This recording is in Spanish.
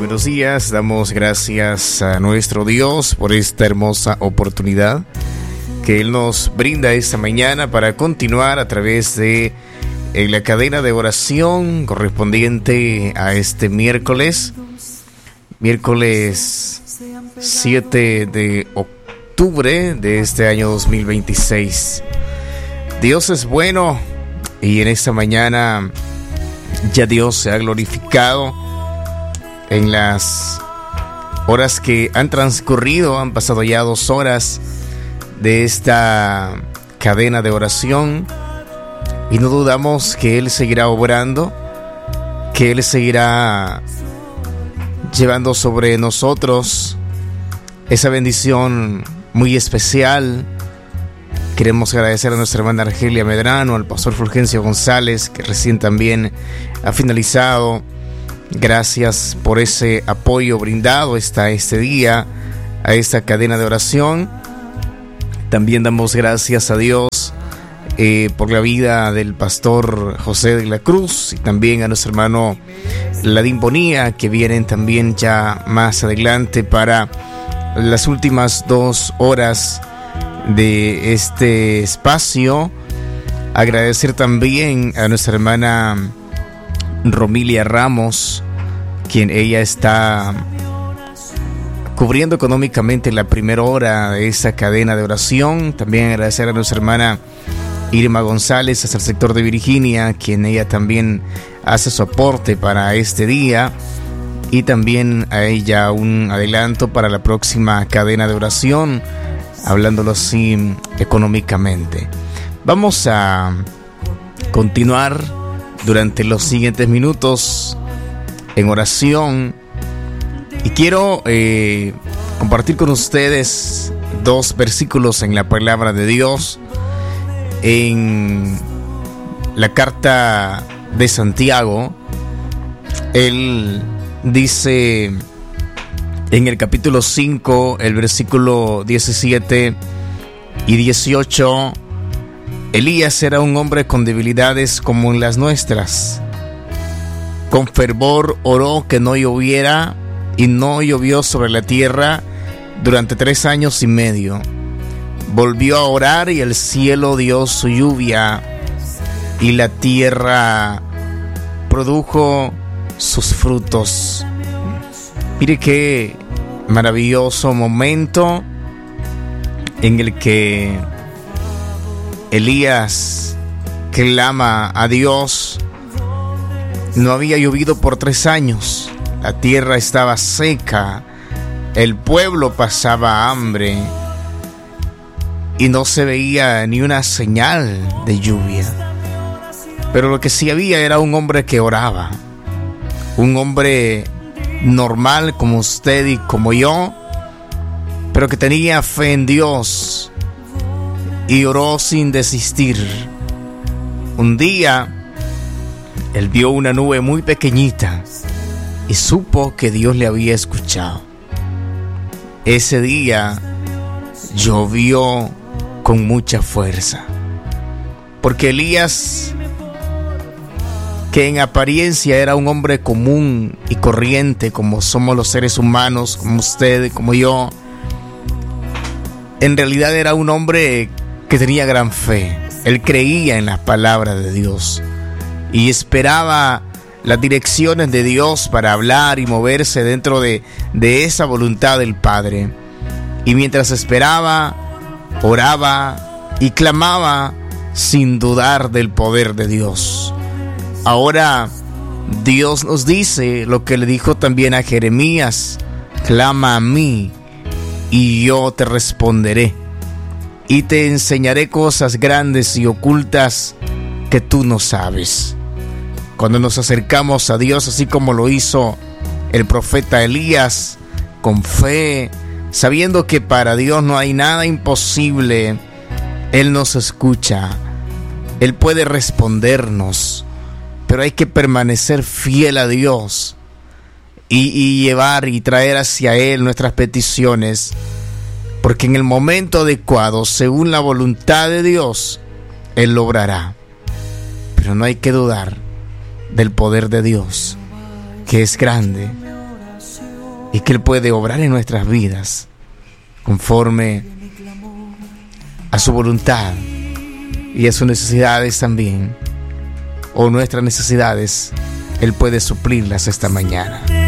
buenos días. Damos gracias a nuestro Dios por esta hermosa oportunidad que Él nos brinda esta mañana para continuar a través de la cadena de oración correspondiente a este miércoles 7 de octubre de este año 2026. Dios es bueno y en esta mañana ya Dios se ha glorificado en las horas que han transcurrido. Han pasado ya 2 horas de esta cadena de oración y no dudamos que Él seguirá obrando, que Él seguirá llevando sobre nosotros esa bendición muy especial. Queremos agradecer a nuestra hermana Argelia Medrano, al pastor Fulgencio González, que recién también ha finalizado. Gracias por ese apoyo brindado hasta este día a esta cadena de oración. También damos gracias a Dios por la vida del pastor José de la Cruz y también a nuestro hermano Ladín Bonilla, que vienen también ya más adelante para las últimas 2 horas de este espacio. Agradecer también a nuestra hermana Romilia Ramos, quien ella está cubriendo económicamente la primera hora de esa cadena de oración. También agradecer a nuestra hermana Irma González hasta el sector de Virginia, quien ella también hace su aporte para este día, y también a ella un adelanto para la próxima cadena de oración, hablándolo así económicamente. Vamos a continuar durante los siguientes minutos en oración y quiero compartir con ustedes 2 versículos en la palabra de Dios. En la carta de Santiago, él dice en el capítulo 5, el versículo 17 y 18: Elías era un hombre con debilidades como en las nuestras. Con fervor oró que no lloviera, y no llovió sobre la tierra durante 3 años y medio. Volvió a orar y el cielo dio su lluvia y la tierra produjo sus frutos. Mire qué maravilloso momento en el que Elías clama a Dios. No había llovido por 3 años, la tierra estaba seca, el pueblo pasaba hambre y no se veía ni una señal de lluvia. Pero lo que sí había era un hombre que oraba, un hombre normal como usted y como yo, pero que tenía fe en Dios y oró sin desistir. Un día él vio una nube muy pequeñita y supo que Dios le había escuchado. Ese día llovió con mucha fuerza, porque Elías, que en apariencia era un hombre común y corriente como somos los seres humanos, como usted, como yo, en realidad era un hombre que tenía gran fe. Él creía en las palabras de Dios y esperaba las direcciones de Dios para hablar y moverse dentro de esa voluntad del Padre. Y mientras esperaba, oraba y clamaba sin dudar del poder de Dios. Ahora Dios nos dice lo que le dijo también a Jeremías: clama a mí y yo te responderé y te enseñaré cosas grandes y ocultas que tú no sabes. Cuando nos acercamos a Dios, así como lo hizo el profeta Elías, con fe, sabiendo que para Dios no hay nada imposible, Él nos escucha, Él puede respondernos, pero hay que permanecer fiel a Dios y llevar y traer hacia Él nuestras peticiones, porque en el momento adecuado, según la voluntad de Dios, Él lo obrará. Pero no hay que dudar del poder de Dios, que es grande, y que Él puede obrar en nuestras vidas conforme a su voluntad y a sus necesidades también, o nuestras necesidades, Él puede suplirlas esta mañana.